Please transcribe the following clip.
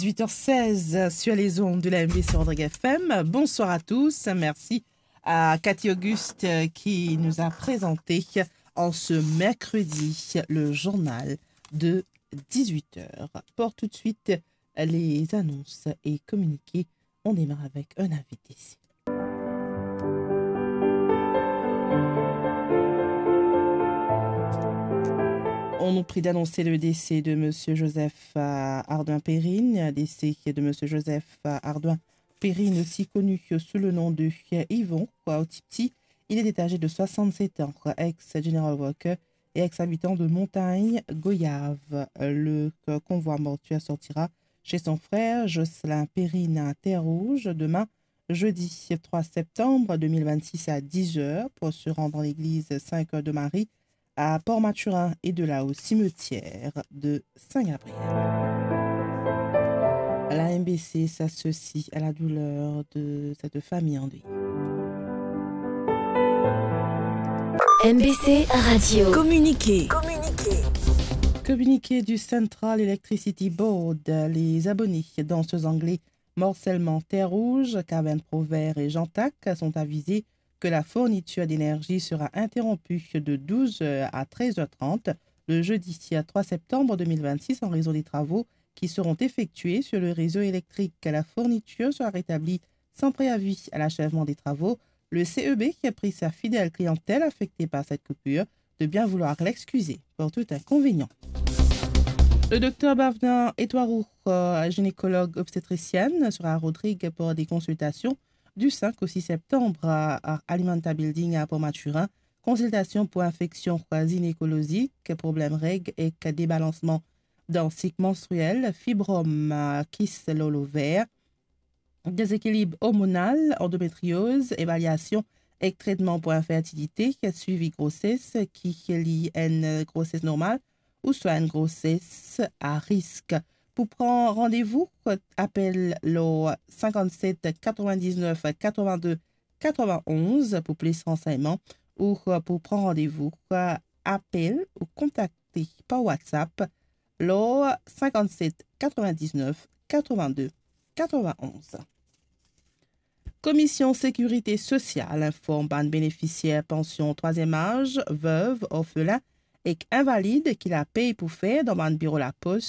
18h16 sur les ondes de la MBC Rodrigue FM. Bonsoir à tous. Merci à Cathy Auguste qui nous a présenté en ce mercredi le journal de 18h. Pour tout de suite les annonces et communiqués. On démarre avec un invité ici. On nous prie d'annoncer le décès de M. Joseph Ardouin-Périne, décès de M. Joseph Ardouin-Périne, aussi connu sous le nom de Yvon Kwaotipti. Il est âgé de 67 ans, ex-General Worker et ex-habitant de Montagne-Goyave. Le convoi mortuaire sortira chez son frère Jocelyn Périne à Terre-Rouge demain, jeudi 3 septembre 2026 à 10h pour se rendre dans l'église Saint-Cœur de Marie à Port-Mathurin et de là au cimetière de Saint-Gabriel. La MBC s'associe à la douleur de cette famille endeuillée. MBC Radio. Communiqué du Central Electricity Board. Les abonnés danseuses anglais Morcellement Terre Rouge, Caverne Provert et Jantac sont avisés que la fourniture d'énergie sera interrompue de 12h à 13h30 le jeudi 3 septembre 2026 en raison des travaux qui seront effectués sur le réseau électrique. La fourniture sera rétablie sans préavis à l'achèvement des travaux. Le CEB qui a pris sa fidèle clientèle affectée par cette coupure de bien vouloir l'excuser pour tout inconvénient. Le docteur Bavna Etouarou, gynécologue obstétricienne, sera à Rodrigue pour des consultations du 5 au 6 septembre à Alimenta Building à Port-Mathurin. Consultation pour infection gynécologique, problèmes règles et débalancement dans cycle menstruel, fibrome, kyste lolo-ovaire, déséquilibre hormonal, endométriose, évaluation et traitement pour infertilité, suivi grossesse qui lie une grossesse normale ou soit une grossesse à risque. Pour prendre rendez-vous, appelle le 57 99 82 91 pour plus de renseignements ou pour prendre rendez-vous, appelle ou contacter par WhatsApp le 57 99 82 91. Commission Sécurité Sociale informe ban bénéficiaire pension 3e âge, veuve, orphelin et invalide qui la paye pour faire dans le bureau La Poste